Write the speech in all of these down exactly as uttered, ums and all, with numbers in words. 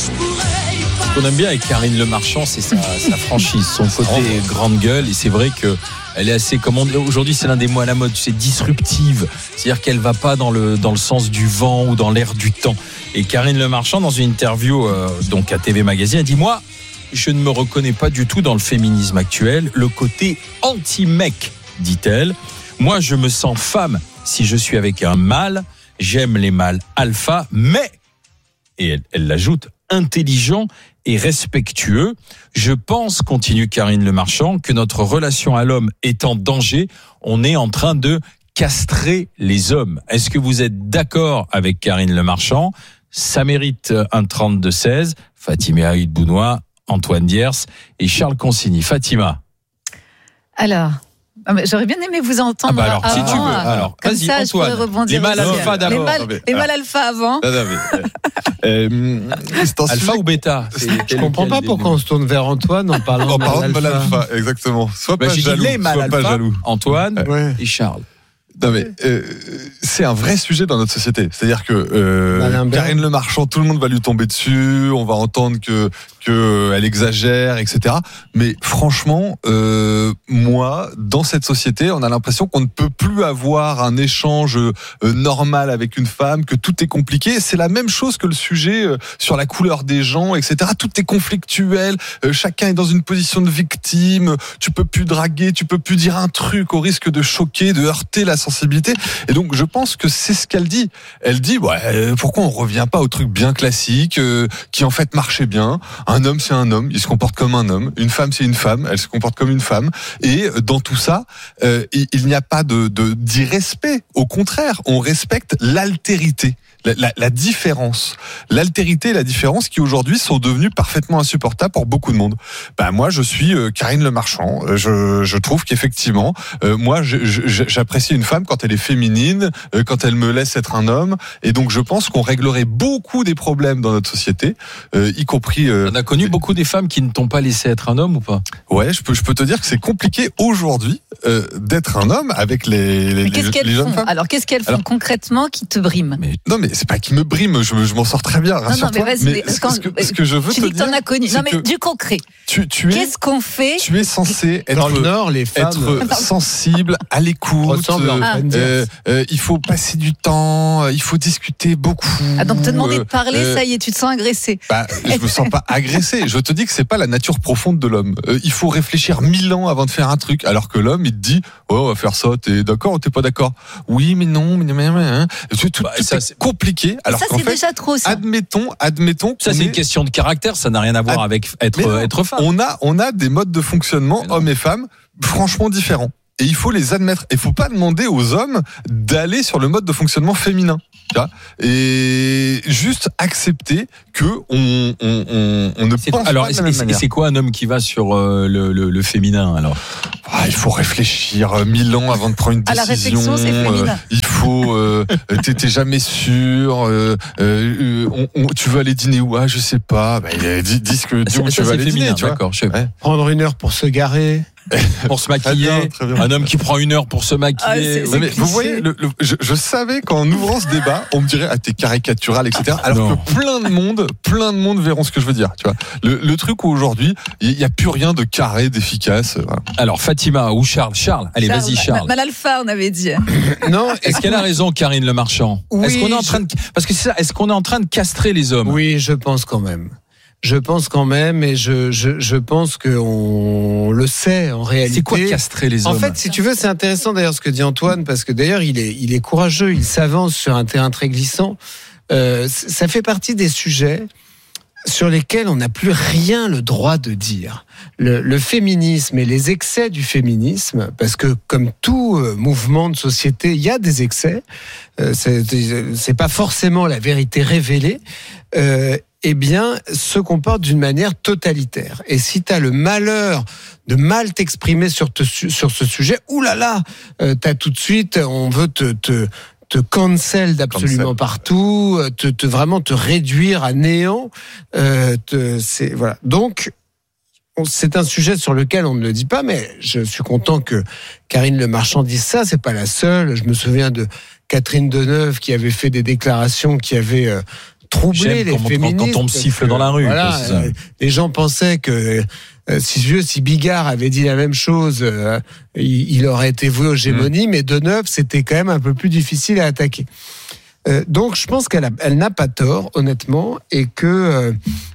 Ce qu'on aime bien avec Karine Le Marchand, c'est sa, sa franchise, son côté grande gueule. Et c'est vrai que elle est assez, comme on dit, aujourd'hui c'est l'un des mots à la mode, c'est disruptive. C'est-à-dire qu'elle va pas dans le, dans le sens du vent ou dans l'air du temps. Et Karine Le Marchand, dans une interview euh, donc à T V Magazine, a dit « Moi, je ne me reconnais pas du tout dans le féminisme actuel. Le côté anti-mec, dit-elle. Moi, je me sens femme si je suis avec un mâle. J'aime les mâles alpha, mais, et elle, elle l'ajoute, intelligent et respectueux. Je pense, continue Karine Le Marchand, que notre relation à l'homme est en danger. On est en train de castrer les hommes. Est-ce que vous êtes d'accord avec Karine Le Marchand ? Ça mérite un trente-deux seize. Fatima Hidbounois, Antoine Diers et Charles Consigny. Fatima. Alors, j'aurais bien aimé vous entendre. Ah bah alors, avant, si tu veux. Alors, comme vas-y, ça, Antoine. je pourrais rebondir. Les mâles alpha d'abord. Les mâles, les mâles alpha avant. Non, non, mais, euh, alpha ou bêta? Je comprends pas pourquoi on se tourne vers Antoine en parlant en de parlant de mâle mâle alpha. alpha, exactement. Sois bah, pas j'ai jaloux, dit les mâles sois pas alpha, jaloux. Antoine ouais. et Charles. Non mais euh, c'est un vrai sujet dans notre société. C'est-à-dire que euh, Karine Le Marchand, tout le monde va lui tomber dessus. On va entendre que que elle exagère, et cetera. Mais franchement, euh, moi, dans cette société, on a l'impression qu'on ne peut plus avoir un échange euh, normal avec une femme, que tout est compliqué. C'est la même chose que le sujet euh, sur la couleur des gens, et cetera. Tout est conflictuel. Euh, chacun est dans une position de victime. Tu peux plus draguer, tu peux plus dire un truc au risque de choquer, de heurter la sensibilité. Et donc, je pense que c'est ce qu'elle dit. Elle dit, ouais, pourquoi on revient pas au truc bien classique, euh, qui en fait marchait bien. Un homme, c'est un homme, il se comporte comme un homme. Une femme, c'est une femme, elle se comporte comme une femme. Et dans tout ça, euh, il n'y a pas de, de d'irrespect. Au contraire, on respecte l'altérité. La, la, la différence, l'altérité et la différence qui aujourd'hui sont devenues parfaitement insupportables pour beaucoup de monde. Ben moi, je suis euh, Karine Le Marchand. Je, je trouve qu'effectivement, euh, moi, je, je, j'apprécie une femme quand elle est féminine, euh, quand elle me laisse être un homme. Et donc, je pense qu'on réglerait beaucoup des problèmes dans notre société, euh, y compris. Euh, On a connu beaucoup des femmes qui ne t'ont pas laissé être un homme ou pas ? Ouais, je peux, je peux te dire que c'est compliqué aujourd'hui euh, d'être un homme avec les, les, mais qu'est-ce les, qu'elles les jeunes font femmes. Alors, qu'est-ce qu'elles font Alors, concrètement qui te briment ? mais, Non, mais c'est pas qui me brime, je, je m'en sors très bien, rassure-toi. Non, non, mais vas-y, mais mais ce, quand, ce, que, ce que je veux tu te dis que dire, t'en as connu. Non, mais du concret. Tu, tu es, Qu'est-ce qu'on fait ? Tu es censé être, dans le Nord, les femmes être sensible, à l'écoute. Ah. Euh, euh, il faut passer du temps, il faut discuter beaucoup. Ah, donc te demander de parler, euh, ça y est, tu te sens agressé. Bah, je me sens pas agressé. Je te dis que c'est pas la nature profonde de l'homme. Euh, il faut réfléchir mille ans avant de faire un truc, alors que l'homme, il te dit, ouais, on va faire ça. T'es d'accord ou t'es pas d'accord ? Oui, mais non, mais mais mais. Hein. Tout, tout, bah, tout ça, est c'est compliqué. Alors ça, qu'en c'est fait, déjà trop. Ça. admettons, admettons. Ça, c'est est... une question de caractère. Ça n'a rien à voir Ad... avec être non, être femme. On a, on a des modes de fonctionnement hommes et femmes franchement différents. Et il faut les admettre. Il faut pas demander aux hommes d'aller sur le mode de fonctionnement féminin. Et juste accepter que on, on, on, on ne c'est pense alors, pas de la même c'est, manière. c'est quoi un homme qui va sur euh, le, le, le féminin alors ? Ah, il faut réfléchir mille ans avant de prendre une À la décision. réflexion, c'est féminin. Euh, il faut. Euh, t'es, t'es jamais sûr. Euh, euh, on, on, tu veux aller dîner où ? Ah, je sais pas. Bah, dis, dis ce que dis où ça, tu vas c'est aller féminin, dîner. Tu vois. d'accord. Je sais. Ouais. Prendre une heure pour se garer. Pour se maquiller, Très bien, très bien. un homme qui prend une heure pour se maquiller. Ah, c'est, c'est Non, mais vous voyez, le, le, je, je savais qu'en ouvrant ce débat, on me dirait ah t'es caricatural, et cetera. Alors Non. que plein de monde, plein de monde verront ce que je veux dire. Tu vois, le, le truc où aujourd'hui il y a plus rien de carré, d'efficace. Voilà. Alors Fatima ou Charles, Charles, allez Charles, vas-y Charles. Mal alpha, on avait dit. Non, Est-ce qu'elle a raison, Karine Le Marchand ? Oui, Est-ce qu'on est en je- train de parce que c'est ça, est-ce qu'on est en train de castrer les hommes ? Oui, je pense quand même. Je pense quand même, et je, je, je pense qu'on le sait en réalité. C'est quoi castrer les hommes ? En fait, si tu veux, c'est intéressant d'ailleurs ce que dit Antoine, parce que d'ailleurs, il est, il est courageux, il s'avance sur un terrain très glissant. Euh, ça fait partie des sujets sur lesquels on n'a plus rien le droit de dire. Le, le féminisme et les excès du féminisme, parce que comme tout euh, mouvement de société, il y a des excès, euh, c'est, c'est pas forcément la vérité révélée, euh, eh bien, se comporte d'une manière totalitaire. Et si tu as le malheur de mal t'exprimer sur, te, sur ce sujet, oulala, euh, tu as tout de suite, on veut te... te te cancel d'absolument Cancel. partout, te, te vraiment te réduire à néant. Euh, te, c'est, voilà. Donc, on, c'est un sujet sur lequel on ne le dit pas, mais je suis content que Karine Le Marchand dise ça. C'est pas la seule. Je me souviens de Catherine Deneuve qui avait fait des déclarations qui avaient euh, troublé les quand, féministes. Quand on me siffle dans la rue. Voilà, euh, les gens pensaient que euh, si, si Bigard avait dit la même chose, euh, il, il aurait été voué aux gémonies, mmh. mais Deneuve, c'était quand même un peu plus difficile à attaquer. Euh, donc je pense qu'elle a, elle n'a pas tort, honnêtement, et que euh,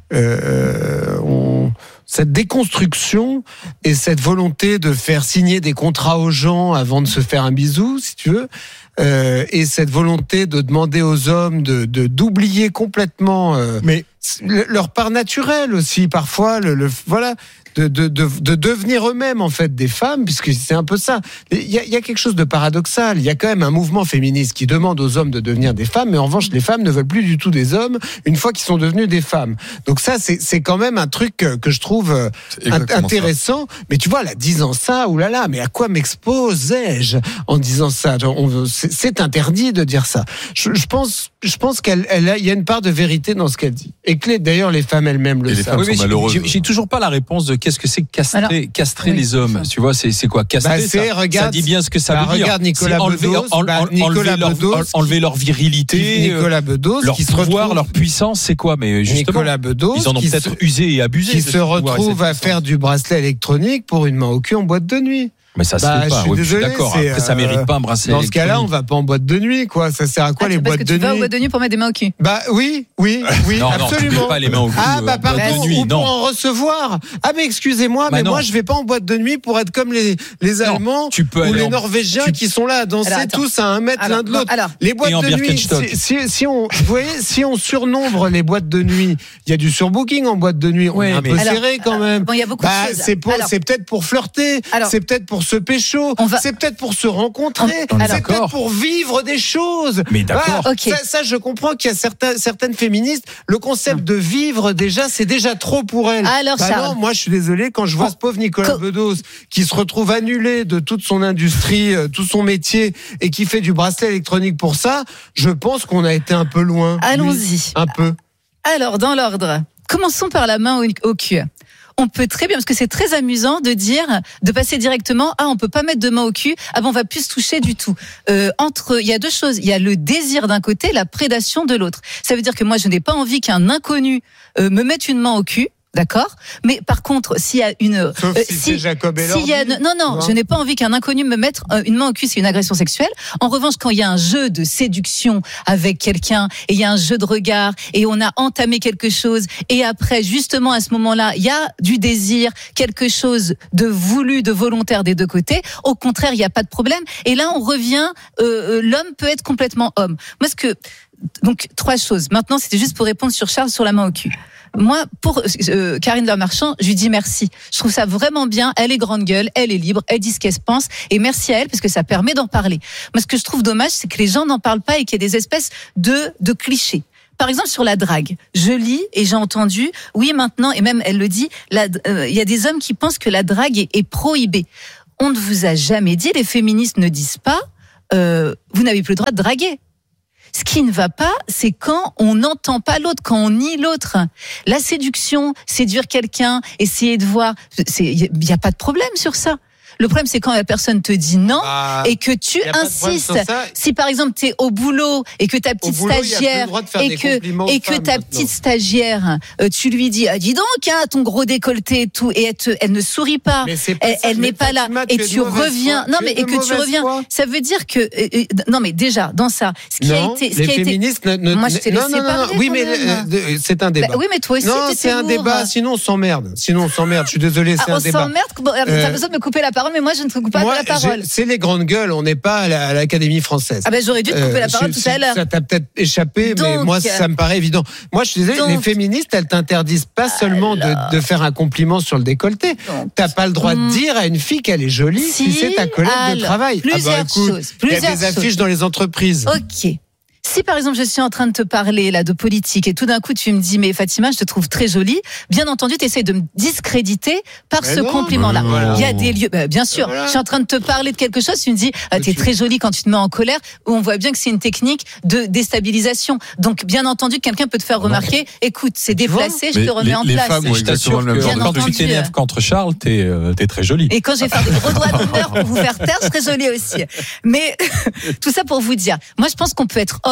euh, on, cette déconstruction et cette volonté de faire signer des contrats aux gens avant de se faire un bisou, si tu veux, euh, et cette volonté de demander aux hommes de, de d'oublier complètement euh, mais leur part naturelle aussi, parfois, le, le voilà. De, de, de, de devenir eux-mêmes en fait des femmes, puisque c'est un peu ça. Il y, a, il y a quelque chose de paradoxal. Il y a quand même un mouvement féministe qui demande aux hommes de devenir des femmes, mais en revanche les femmes ne veulent plus du tout des hommes une fois qu'ils sont devenus des femmes. Donc ça c'est, c'est quand même un truc que, que je trouve intéressant. Ça. Mais tu vois, là, disant ça, oulala, mais à quoi m'exposais-je en disant ça? On, c'est, c'est interdit de dire ça. Je, je pense, je pense qu'elle, elle a, il y a une part de vérité dans ce qu'elle dit. Et que les, d'ailleurs les femmes elles-mêmes le et savent. Les femmes sont malheureuses. J'ai, j'ai toujours pas la réponse de qu'est-ce que c'est castrer, Alors, castrer oui, les hommes. Tu vois, c'est, c'est quoi castrer? Bah c'est, ça, regarde, ça dit bien ce que ça bah veut dire. Regarde Nicolas enlever, Bedos, en, bah, en, Nicolas enlever, Bedos leur, enlever leur virilité, Nicolas Bedos, leur qui se pouvoir, retrouve, leur puissance, c'est quoi? Mais justement, Nicolas Bedos, ils en ont peut-être se, usé et abusé. Qui se retrouve à faire du bracelet électronique pour une main au cul en boîte de nuit. Mais ça se bah, fait pas. Je suis, oui, désolé, je suis d'accord. c'est, Après, ça mérite pas un bracelet dans électronique. ce cas-là, on va pas en boîte de nuit, quoi. Ça sert à quoi ah, les boîtes que de tu nuit? vas en boîte de nuit pour mettre des mains au cul. Bah oui, oui, oui, non, absolument. Non, tu mets pas les mains au cul. Ah bah pardon, boîte de nuit, ou non. pour en recevoir. Ah mais excusez-moi, bah mais non. moi je vais pas en boîte de nuit pour être comme les les Allemands tu peux ou les en... Norvégiens tu... qui sont là à danser alors, tous à un mètre alors, l'un de l'autre. Alors, les boîtes de nuit, si, si, si on, vous voyez, si on surnombre les boîtes de nuit, il y a du surbooking en boîte de nuit. On ouais, est un mais... peu alors, serré quand même. Bon, il y a beaucoup bah, de choses. C'est, pour, c'est peut-être pour flirter, alors, c'est peut-être pour se pécho, va... c'est peut-être pour se rencontrer, on, on c'est peut-être pour vivre des choses. Mais d'accord. Bah, okay. ça, ça, je comprends qu'il y a certains, certaines féministes, le concept de vivre déjà, c'est déjà trop pour elles. Alors, bah Charles, non, moi je suis désolé, quand je vois oh, ce pauvre Nicolas co- Bedos qui se retrouve annulé de toute son industrie, euh, tout son métier, et qui fait du bracelet électronique pour ça, je pense qu'on a été un peu loin. Allons-y. Oui, un peu. Alors, dans l'ordre, commençons par la main au, au cul. On peut très bien, parce que c'est très amusant de dire, de passer directement, ah, on peut pas mettre de main au cul, ah bon, on va plus se toucher du tout. Euh, entre, il y a deux choses. Il y a le désir d'un côté, la prédation de l'autre. Ça veut dire que moi, je n'ai pas envie qu'un inconnu euh, me mette une main au cul. D'accord, mais par contre, s'il y a une, sauf euh, si, si c'est Jacob Elordi, s'il y a une, non non, je n'ai pas envie qu'un inconnu me mette euh, une main au cul, c'est une agression sexuelle. En revanche, quand il y a un jeu de séduction avec quelqu'un et il y a un jeu de regard et on a entamé quelque chose et après, justement à ce moment-là, il y a du désir, quelque chose de voulu, de volontaire des deux côtés. Au contraire, il n'y a pas de problème. Et là, on revient, euh, l'homme peut être complètement homme. Moi, ce que donc trois choses. Maintenant, c'était juste pour répondre sur Charles sur la main au cul. Moi, pour euh, Karine Lemarchand, je lui dis merci. Je trouve ça vraiment bien. Elle est grande gueule, elle est libre, elle dit ce qu'elle pense. Et merci à elle, parce que ça permet d'en parler. Moi, ce que je trouve dommage, c'est que les gens n'en parlent pas et qu'il y a des espèces de, de clichés. Par exemple, sur la drague, je lis et j'ai entendu, oui, maintenant, et même elle le dit, il euh, y a des hommes qui pensent que la drague est, est prohibée. On ne vous a jamais dit, les féministes ne disent pas, euh, vous n'avez plus le droit de draguer. Ce qui ne va pas, c'est quand on n'entend pas l'autre, quand on nie l'autre. La séduction, séduire quelqu'un, essayer de voir, il n'y a pas de problème sur ça. Le problème, c'est quand la personne te dit non bah, et que tu insistes. Si par exemple tu es au boulot et que ta petite boulot, stagiaire et que et que ta petite maintenant. stagiaire, euh, tu lui dis ah, dis donc hein, ton gros décolleté et tout et elle, te, elle ne sourit pas, elle, ça, elle n'est pas là et tu reviens. Foi. Non mais et que tu reviens, foi. ça veut dire que euh, non mais déjà dans ça, ce qui non, a été, ce les qui a féministes été, ne, ne, moi je t'ai laissé non, non, non, parler. Oui mais euh, c'est un débat. Bah, oui mais toi aussi. Non c'est un lourd. débat. Sinon on s'emmerde. Sinon on s'emmerde. Je suis désolé, c'est ah, un débat. On s'emmerde. T'as besoin de me couper la parole, mais moi je ne te coupe pas la parole. C'est les grandes gueules, on n'est pas à, la, à l'Académie française. Ah ben j'aurais dû te couper euh, la parole je, tout à l'heure. Ça t'a peut-être échappé, donc, mais moi ça me paraît évident. Moi je suis désolé, donc, les féministes elles t'interdisent pas seulement de, de faire un compliment sur le décolleté. Donc, t'as pas le droit de dire à une fille qu'elle est jolie si, si c'est ta collègue alors, de travail. Plusieurs ah bah, écoute, choses. Il y a des affiches choses. dans les entreprises. Ok. Si par exemple je suis en train de te parler là de politique et tout d'un coup tu me dis mais Fatima je te trouve très jolie, bien entendu tu essaies de me discréditer par mais ce non, compliment-là. Voilà. Il y a des lieux, bah, bien sûr, voilà. je suis en train de te parler de quelque chose, tu me dis ah, t'es très jolie quand tu te mets en colère, où on voit bien que c'est une technique de déstabilisation. Donc bien entendu quelqu'un peut te faire remarquer, écoute c'est déplacé, je te remets les, en les place. Femmes, je t'assure que bien quand entendu. tu t'énerves contre Charles, t'es, euh, t'es très jolie. Et quand je vais faire des gros doigts d'honneur pour vous faire taire, je serai jolie aussi. Mais tout ça pour vous dire, moi je pense qu'on peut être homme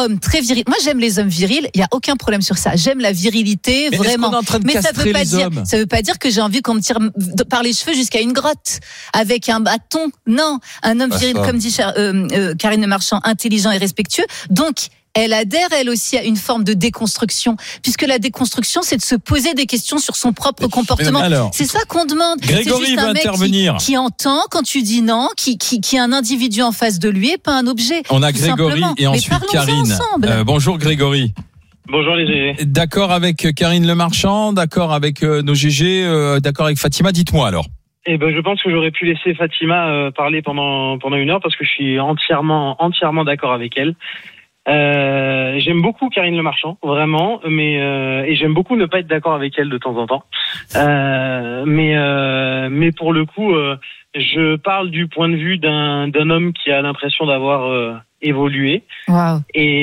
homme très viril. Moi, j'aime les hommes virils. Il y a aucun problème sur ça. J'aime la virilité, mais vraiment. Est-ce qu'on est en train de mais ça castrer veut pas les dire, hommes ça veut pas dire que j'ai envie qu'on me tire par les cheveux jusqu'à une grotte avec un bâton. Non, un homme Pas viril, ça. comme dit euh, euh, Karine Le Marchand, intelligent et respectueux. Donc, elle adhère, elle aussi, à une forme de déconstruction, puisque la déconstruction, c'est de se poser des questions sur son propre comportement. alors, c'est ça qu'on demande. Grégory c'est juste veut un mec intervenir. Qui, qui entend quand tu dis non, qui, qui, qui est un individu en face de lui et pas un objet. On a tout Grégory simplement. et ensuite Mais parlons-en Karine. ensemble. Euh, bonjour Grégory. Bonjour les G G. D'accord avec Karine Le Marchand, d'accord avec euh, nos G G, euh, d'accord avec Fatima. Dites-moi alors. Eh ben, je pense que j'aurais pu laisser Fatima euh, parler pendant pendant une heure parce que je suis entièrement entièrement d'accord avec elle. Euh, j'aime beaucoup Karine Le Marchand, vraiment, mais euh, et j'aime beaucoup ne pas être d'accord avec elle de temps en temps. Euh, mais euh, mais pour le coup, euh, je parle du point de vue d'un d'un homme qui a l'impression d'avoir euh, évolué. Wow.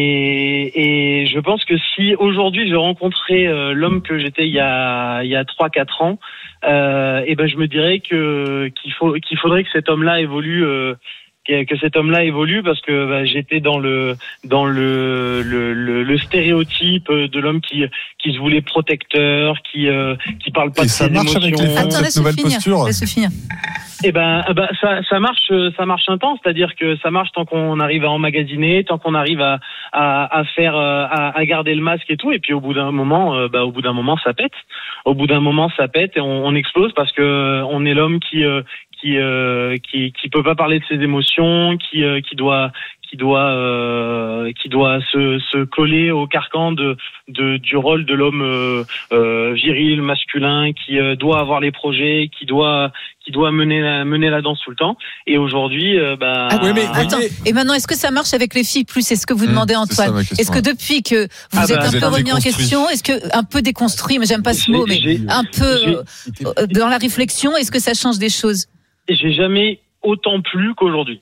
Et et je pense que si aujourd'hui je rencontrais euh, l'homme que j'étais il y a il y a trois quatre ans, euh, et ben je me dirais que qu'il faut qu'il faudrait que cet homme-là évolue. Euh, que cet homme-là évolue parce que bah, j'étais dans le dans le le, le le stéréotype de l'homme qui qui se voulait protecteur, qui euh, qui parle pas Et de ça ses marche avec émotions. les femmes, Attends, cette laisse nouvelle finir. posture. Laisse finir. Eh ben, bah, ça, ça marche, ça marche un temps. C'est-à-dire que ça marche tant qu'on arrive à emmagasiner, tant qu'on arrive à, à, à faire, à, à garder le masque et tout. Et puis au bout d'un moment, euh, bah, au bout d'un moment, ça pète. Au bout d'un moment, ça pète et on, on explose parce que on est l'homme qui, euh, qui, euh, qui, qui peut pas parler de ses émotions, qui, euh, qui doit, qui doit, euh, qui doit se, se coller au carcan de, de du rôle de l'homme euh, euh, viril, masculin, qui euh, doit avoir les projets, qui doit qui doit mener la, mener la danse tout le temps. Et aujourd'hui, euh, bah. Attends, oui, mais attends. voyez- Et maintenant, est-ce que ça marche avec les filles plus? C'est ce que vous Mmh, demandez, c'est ça, Antoine. ma question, Est-ce que ouais. depuis que vous Ah êtes bah, un vous peu êtes remis en déconstruit. question, est-ce que un peu déconstruit, mais j'aime pas ce J'ai- mot, mais j'ai- un peu j'ai- euh, dans la réflexion, est-ce que ça change des choses? J'ai jamais autant plu qu'aujourd'hui.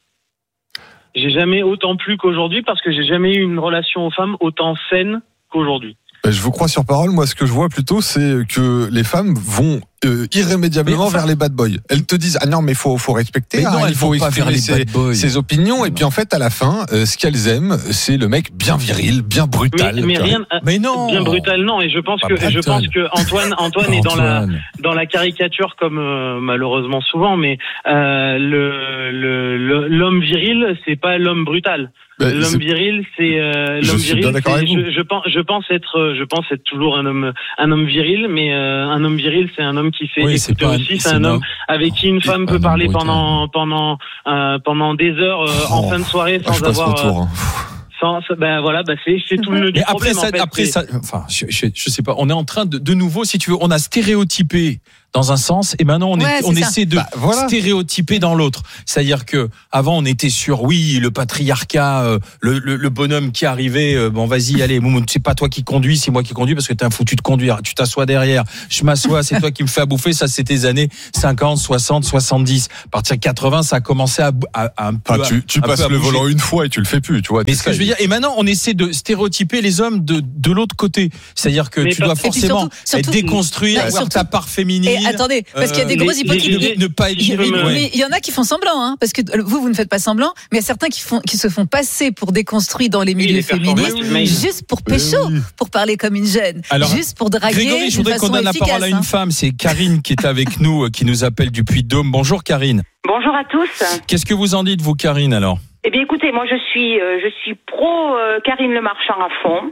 J'ai jamais autant plu qu'aujourd'hui parce que j'ai jamais eu une relation aux femmes autant saine qu'aujourd'hui. Ben, je vous crois sur parole. Moi, ce que je vois plutôt, c'est que les femmes vont euh, irrémédiablement Mais enfin- vers les bad boys. Elles te disent ah non mais faut faut respecter, Mais hein, non, il elles faut vont pas vers exprimer les ses, bad boys. ses opinions et puis en fait à la fin, euh, ce qu'elles aiment, c'est le mec bien viril, bien brutal. Mais, mais tu vois. rien, Mais non. bien brutal non. Et je pense Pas que je brutal. pense que Antoine Antoine est dans la Antoine. dans la caricature comme euh, malheureusement souvent. Mais euh, le le le- l'homme viril, c'est pas l'homme brutal. Ben, L'homme c'est- viril, c'est euh, Je l'homme suis bien viril. d'accord c'est- avec vous. Je, je pense, je pense être, euh, je pense être toujours un homme, un homme viril, mais euh, un homme viril, c'est un homme qui fait Oui, c'est écouter pas un- aussi. c'est C'est un pas- homme avec qui une femme pas un peut homme parler brutal. pendant pendant euh, pendant des heures euh, en Oh. fin de soirée Ah, je sans passe avoir. retour. euh, hein. sans, ben voilà, ben c'est c'est tout le nœud du Mais après problème. ça, en fait. après C'est- ça, enfin, je, je, je sais pas. On est en train de, de nouveau, si tu veux, on a stéréotypé dans un sens, et maintenant on, Ouais, est, c'est on ça. essaie de Bah, voilà. stéréotyper dans l'autre. C'est-à-dire que avant on était sur, oui, le patriarcat, euh, le, le, le bonhomme qui arrivait, euh, bon vas-y, allez, Moumoun, c'est pas toi qui conduis, c'est moi qui conduis parce que t'es un foutu de conduire. Tu t'assois derrière, je m'assois, c'est toi qui me fais à bouffer. Ça, c'était les années cinquante, soixante, soixante-dix. À partir de quatre-vingts, ça a commencé à, à, à un peu. Enfin, tu tu un peu passes à le bouger. volant une fois et tu le fais plus, tu vois. Mais ce que je veux dire, et maintenant on essaie de stéréotyper les hommes de, de l'autre côté. C'est-à-dire que Mais tu pas- dois et puis forcément surtout- surtout- être déconstruit, Ouais, avoir surtout- ta part féminine. Et attendez, parce qu'il y a des euh, gros les- hypocrites. les- ne pas être Je peux viril, me- ouais. Mais il y en a qui font semblant, hein, parce que vous, vous ne faites pas semblant, mais il y a certains qui font, qui se font passer pour déconstruits dans les Oui, milieux les féministes, performative male. juste pour Mais pécho, oui. pour parler comme une jeune, Alors, juste pour draguer Grégory, je d'une voudrais qu'on façon donne la efficace. parole à une hein. femme. C'est Karine qui est avec nous, euh, qui nous appelle du Puy-de-Dôme. Bonjour Karine. Bonjour à tous. Qu'est-ce que vous en dites, vous, Karine, alors? Eh bien, écoutez, moi, je suis, euh, je suis pro euh, Karine Le Marchand à fond.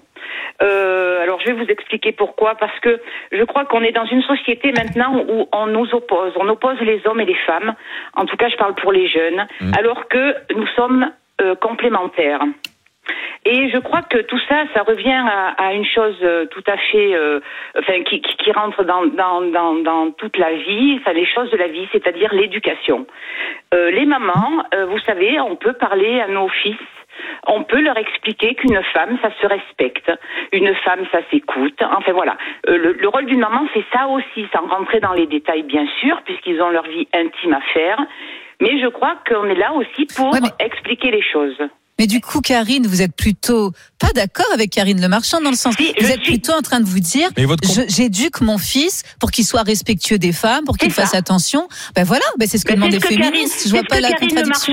Euh, alors, je vais vous expliquer pourquoi. Parce que je crois qu'on est dans une société maintenant où on nous oppose. On oppose les hommes et les femmes. En tout cas, je parle pour les jeunes. Mmh. Alors que nous sommes euh, complémentaires. Et je crois que tout ça, ça revient à, à une chose euh, tout à fait, euh, enfin, qui, qui, qui rentre dans, dans, dans, dans toute la vie, enfin, les choses de la vie, c'est-à-dire l'éducation. Euh, les mamans, euh, vous savez, on peut parler à nos fils. On peut leur expliquer qu'une femme, ça se respecte. Une femme, ça s'écoute. Enfin voilà. Euh, le, le rôle d'une maman, c'est ça aussi, sans rentrer dans les détails, bien sûr, puisqu'ils ont leur vie intime à faire. Mais je crois qu'on est là aussi pour Ouais, mais- expliquer les choses. Mais du coup, Karine, vous êtes plutôt pas d'accord avec Karine Le Marchand dans le sens, Si, vous je êtes suis- plutôt en train de vous dire, Mais votre je- j'éduque mon fils pour qu'il soit respectueux des femmes, pour qu'il C'est ça. fasse attention. Ben voilà, ben c'est ce que Mais demandent c'est les ce que féministes. Karine- Je vois c'est pas ce que la Karine Le contradiction. Marchand-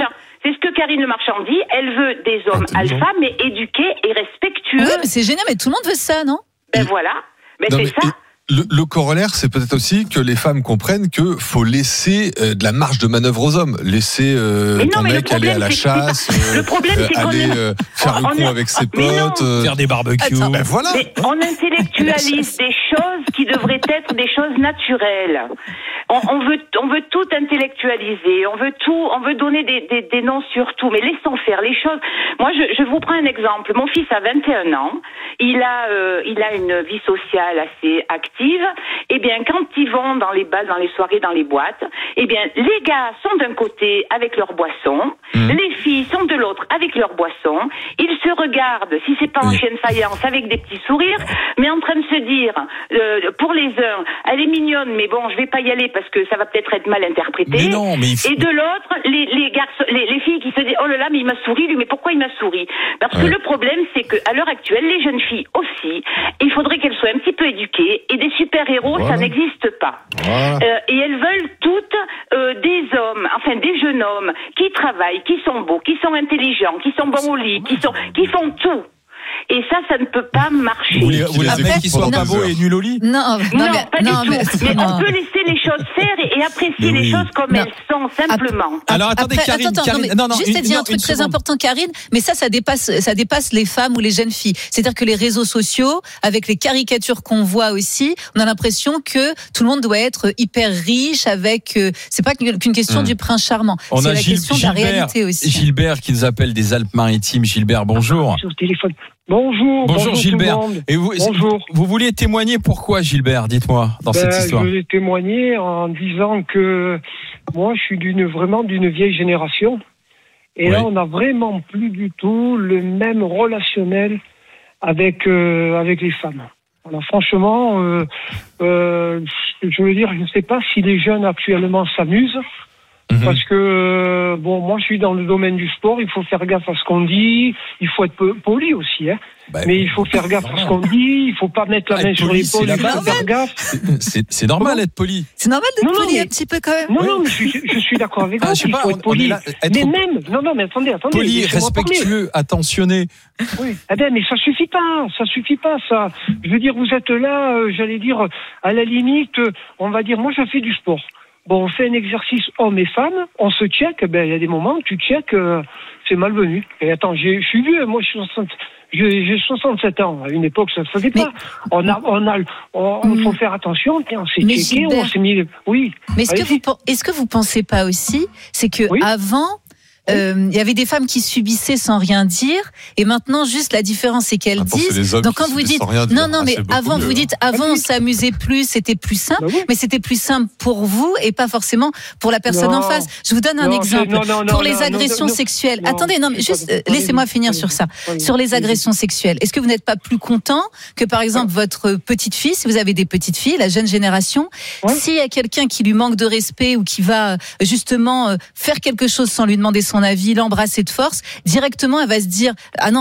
C'est ce que Karine Le Marchand dit. Elle veut des hommes alpha, mais éduqués et respectueux. Oui, mais c'est génial, mais tout le monde veut ça, non? Ben voilà. Ben Non, c'est mais- ça. Le, le corollaire, c'est peut-être aussi que les femmes comprennent que faut laisser euh, de la marge de manœuvre aux hommes, laisser euh, Mais non, ton mais le mec aller problème, à la c'est que c'est pas- chasse, le problème, c'est qu'on aller est- euh, faire on le con est- avec ses Mais non. potes. euh, Faire des barbecues. Attends. ben voilà. Mais on intellectualise des choses qui devraient être des choses naturelles. On, on veut, on veut tout intellectualiser, on veut tout, on veut donner des, des, des noms sur tout, mais laissons faire les choses. Moi, je, je vous prends un exemple. Mon fils a vingt et un ans. Il a, euh, il a une vie sociale assez active. Eh bien, quand ils vont dans les bals, dans les soirées, dans les boîtes, eh bien, les gars sont d'un côté avec leur boisson, Mmh. les filles sont de l'autre avec leur boisson. Ils se regardent, si c'est pas en Oui. chienne faïence, avec des petits sourires, mais en train de se dire, euh, pour les uns, elle est mignonne, mais bon, je vais pas y aller parce que ça va peut-être être mal interprété. Mais non, mais il faut- Et de l'autre, les, les garçons, les, les filles qui se disent, oh là là, mais il m'a souri, lui, mais pourquoi il m'a souri? Parce que Ouais. le problème, c'est que à l'heure actuelle, les jeunes filles aussi, il faudrait qu'elles soient un petit peu éduquées, et des super-héros, Voilà. ça n'existe pas. Voilà. Euh, et elles veulent toutes euh, des hommes, enfin des jeunes hommes, qui travaillent, qui sont beaux, qui sont intelligents, qui sont bons au lit, qui sont, qui font tout. Et ça, ça ne peut pas marcher. Vous voulez, Qui vous voulez les un mec écoute qui soit pendant pas deux beau heures. et nul au lit? Non, Non, non, mais, pas non, du mais, tout. Mais non. on peut laisser les choses faire et, et apprécier Mais les oui. choses comme Non. elles sont, simplement. Alors attendez, Après, Karine, attends, attends, Karine- non, mais non, non, juste une- t'as dit non, un truc une très seconde. important, Karine, mais ça, ça dépasse, ça dépasse les femmes ou les jeunes filles. C'est-à-dire que les réseaux sociaux, avec les caricatures qu'on voit aussi, on a l'impression que tout le monde doit être hyper riche avec, euh, c'est pas qu'une question Hum. du prince charmant. On C'est a la Gilles- question de la Gilbert, réalité aussi. Gilbert qui nous appelle des Alpes-Maritimes. Gilbert, bonjour. Sur le téléphone. Bonjour. Bonjour, Gilbert. Tout le monde. Et vous, Bonjour. vous vouliez témoigner pourquoi, Gilbert? Dites-moi dans Ben, cette histoire. je vais témoigner en disant que moi, je suis d'une vraiment d'une vieille génération. Et là, Oui. on n'a vraiment plus du tout le même relationnel avec euh, avec les femmes. Voilà, franchement, euh, euh, je veux dire, je ne sais pas si les jeunes actuellement s'amusent. Mhm. Parce que, euh, bon, moi je suis dans le domaine du sport, il faut faire gaffe à ce qu'on dit, il faut être peu- poli aussi, hein. Bah, Mais il faut faire gaffe à ce qu'on dit, il faut pas mettre la Ah, main être sur poli, l'épaule, c'est la il faut base. faire gaffe. c'est c'est normal d'être poli. C'est normal d'être Non, non, poli mais- un petit peu quand même. Non, Oui. non, mais je, suis- je suis d'accord avec vous, Ah, je sais il pas, faut on- être on est poli. là, être Mais même, non, non, mais attendez, attendez. Poli, laissez-moi parler. respectueux, attentionné. Oui. Eh ben, mais ça suffit pas, ça suffit pas, ça. Je veux dire, vous êtes là, euh, j'allais dire, à la limite, euh, on va dire, moi, je fais du sport. Bon, on fait un exercice hommes et femmes, on se check, ben, il y a des moments où tu check, euh, c'est malvenu. Et attends, j'ai- je suis vieux, moi, je suis soixante, j'ai j'ai soixante-sept ans. À une époque, ça se faisait Mais- pas. On a, on a, on, Mm. faut faire attention, tiens, on s'est Mais checké, Gilbert- on s'est mis, oui. Mais est-ce que Allez-y. vous, pen- est-ce que vous pensez pas aussi, c'est que Oui. avant, euh, il y avait des femmes qui subissaient sans rien dire, et maintenant juste la différence c'est qu'elles Maintenant, c'est disent. les hommes Donc qui quand vous subissent dites, sans rien dire. non non Ah, mais c'est beaucoup avant mieux, vous hein. dites avant Ah, on oui. s'amusait plus, c'était plus simple, Bah oui. mais c'était plus simple pour vous et pas forcément pour la personne Non. en face. Je vous donne un Non, exemple c'est- non, non, non, pour non, les non, agressions non, non. sexuelles. Non, Attendez non mais je suis juste pas euh, d'accord. laissez-moi Allez-y, finir allez-y, sur ça. allez-y, Sur les allez-y. agressions sexuelles, est-ce que vous n'êtes pas plus content que par exemple votre petite fille, si vous avez des petites filles, la jeune génération, Ouais. s'il y a quelqu'un qui lui manque de respect ou qui va euh, justement euh, faire quelque chose sans lui demander son avis, l'embrasser de force, directement elle va se dire ah non